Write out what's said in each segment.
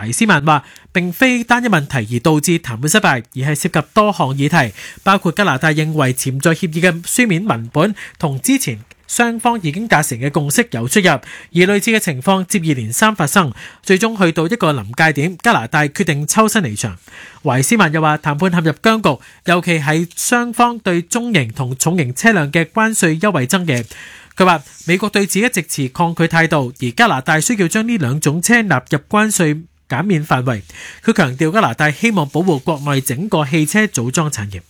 懷斯曼話，並非單一問題而導致談判失敗，而係涉及多項議題，包括加拿大認為潛在協議嘅書面文本同之前雙方已經達成嘅共識有出入，而類似嘅情況接二連三發生，最終去到一個臨界點，加拿大決定抽身離場。懷斯曼又話，談判陷入僵局，尤其係雙方對中型同重型車輛嘅關稅優惠爭議。佢話美國對此一直持抗拒態度，而加拿大需要將呢兩種車納入關稅減免範圍。佢強調加拿大希望保護國內整個汽車組裝產業。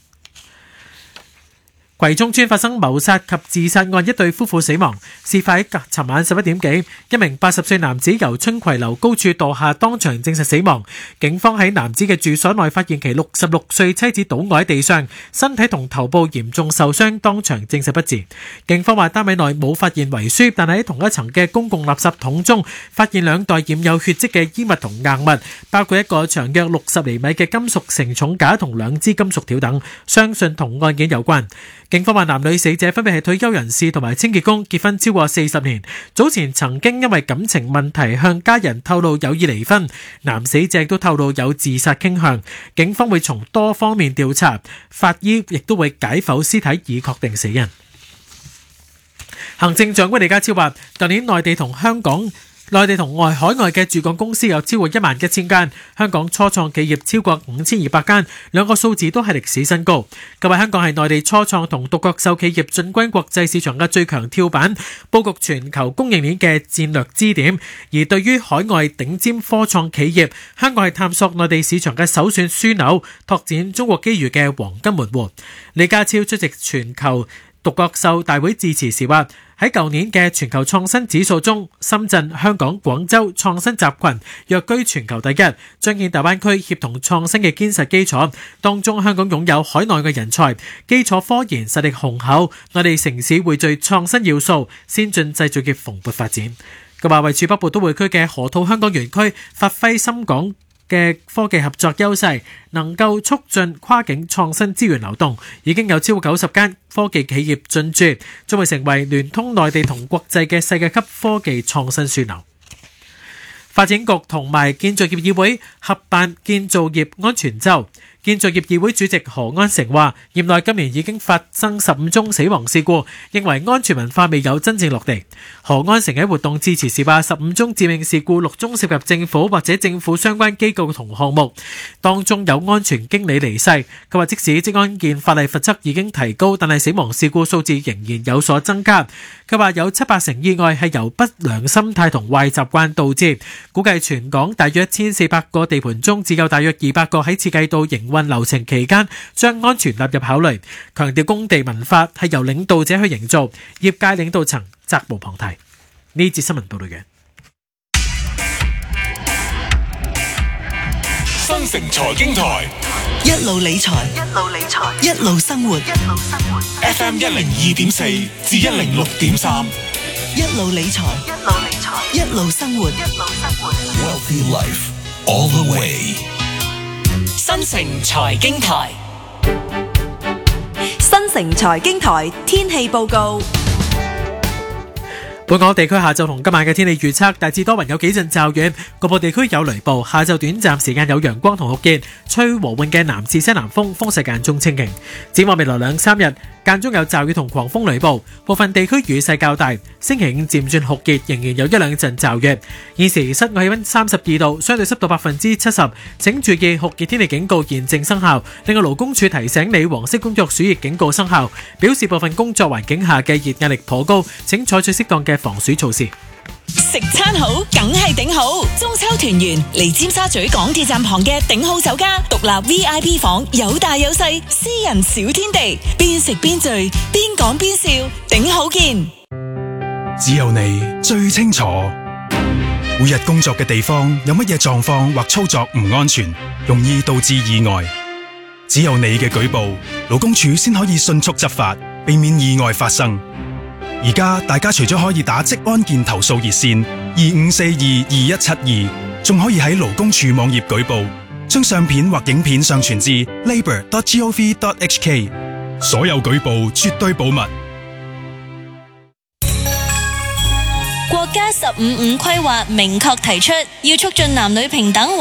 葵涌村發生謀殺及自殺案，一對夫婦死亡。事發喺尋晚11點幾，一名80歲男子由春葵樓高處墮下，當場證實死亡。警方喺男子嘅住所內發現其66歲妻子倒卧喺地上，身體同頭部嚴重受傷，當場證實不治。警方話單位內冇發現遺書，但係喺同一層嘅公共垃圾桶中發現2袋染有血跡嘅衣物同硬物，包括一個長約60厘米嘅金屬承重架同2支金屬條等，相信同案件有關。警方話男女死者分別係退休人士同埋清潔工，結婚超過40年，早前曾經因為感情問題向家人透露有意離婚，男死者都透露有自殺傾向。警方會從多方面調查，法醫亦都會解剖屍體以確定死因。行政長官李家超話，舊年內地同海外嘅駐港公司有超過11000間，香港初創企業超過5200間，兩個數字都係歷史新高。佢話香港係內地初創同獨角獸企業進軍國際市場嘅最強跳板，佈局全球供應鏈嘅戰略支點。而對於海外頂尖科創企業，香港係探索內地市場嘅首選樞紐，拓展中國機遇嘅黃金門戶。李家超出席全球獨角獸大會致辭時話，喺舊年嘅全球創新指數中，深圳、香港、廣州創新集群躍居全球第一，彰顯大灣區協同創新嘅堅實基礎。當中香港擁有海內嘅人才，基礎科研實力雄厚，內地城市匯聚創新要素，先進製造業蓬勃發展。佢話為駐北部都會區嘅河套香港園區發揮深港嘅科技合作優勢，能夠促進跨境創新資源流動，已經有超過90間科技企業進駐，將會成為聯通內地同國際嘅世界級科技創新樞紐。發展局同埋建造業議會合辦建造業安全週。建造業議會主席何安成話，業內今年已經發生15宗死亡事故，認為安全文化未有真正落地。何安成喺活動致辭時話，15宗致命事故6宗涉及政府或者政府相關機構同項目，當中有安全經理離世。佢話即使職安健法例罰則已經提高，但係死亡事故數字仍然有所增加。佢話有7-8成意外係由不良心態同壞習慣導致，估計全港大約1400個地盤中只有大約200個喺設計到營運流程期間將安全納入考慮，強調工地文化係由領導者去營造，業界領導層責無旁貸。呢節新聞報道嘅新城財經台， 一路理財，一路生活。 FM 102.4至106.3， 一路理財，一路生活。 Wealthy Life all the way。 新城財經台， 新城財經台天氣報告。 本港地區下晝同今晚嘅天氣預測，大致多雲，有幾陣驟雨，局部地區有雷暴。下晝短暫時間有陽光同酷熱，吹和緩嘅南至西南風，風勢間中清勁。展望未來2-3日，間中有驟雨同狂風雷暴，部分地區雨勢較大。星期5漸轉酷熱，仍然有1-2陣驟雨。現時室外氣溫32度，相對濕度70%。請注意酷熱天氣警告現正生效。另外勞工處提醒你，黃色工作暑熱警告生效，表示部分工作環境下嘅熱壓力頗高，請採取適當嘅防暑措施。 食餐好梗係頂好，中秋團圓嚟尖沙咀港鐵站旁嘅頂好酒家，獨立 VIP 房，有大有細，私人小天地，邊食邊聚，邊講邊笑，頂好見。 只有你最清楚，每日工作嘅地方有乜嘢狀況或操作唔安全，容易導致意外。只有你嘅舉報，勞工處先可以迅速執法，避免意外發生。而家大家除咗可以打職安健投訴熱線25422172，仲可以喺勞工處網頁舉報，將相片或影片上傳至 labour.gov.hk， 所有舉報絕對保密。 國家15+5規劃明確提出，要促進男女平等。